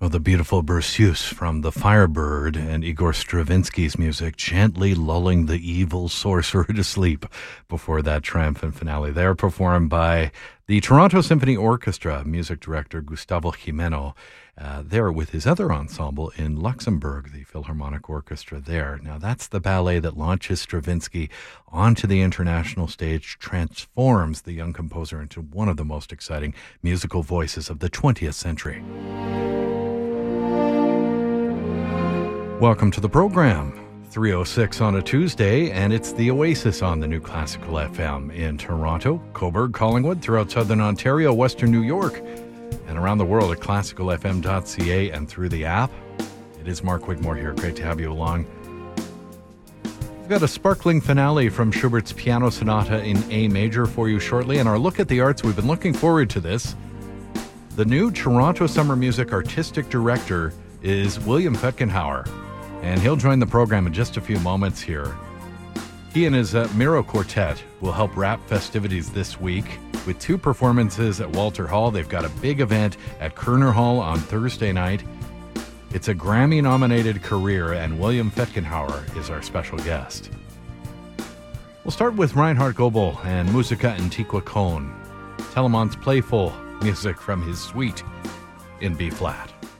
Oh, the beautiful Berceuse from The Firebird and Igor Stravinsky's music, gently lulling the evil sorcerer to sleep before that triumphant finale. They're performed by the Toronto Symphony Orchestra, music director Gustavo Gimeno, there with his other ensemble in Luxembourg, the Philharmonic Orchestra there. Now, that's the ballet that launches Stravinsky onto the international stage, transforms the young composer into one of the most exciting musical voices of the 20th century. Welcome to the program. 3:06 on a Tuesday, and it's the Oasis on the New Classical FM in Toronto, Cobourg, Collingwood, throughout southern Ontario, western New York, and around the world at classicalfm.ca and through the app. It is Mark Wigmore here. Great to have you along. We've got a sparkling finale from Schubert's Piano Sonata in A major for you shortly, and our look at the arts. We've been looking forward to this. The new Toronto Summer Music Artistic Director is William Fetkenhauer, and he'll join the program in just a few moments here. He and his Miro Quartet will help wrap festivities this week with two performances at Walter Hall. They've got a big event at Kerner Hall on Thursday night. It's a Grammy-nominated career, and William Fetkenhauer is our special guest. We'll start with Reinhard Goebel and Musica Antiqua Con, Telemann's playful music from his suite in B-flat.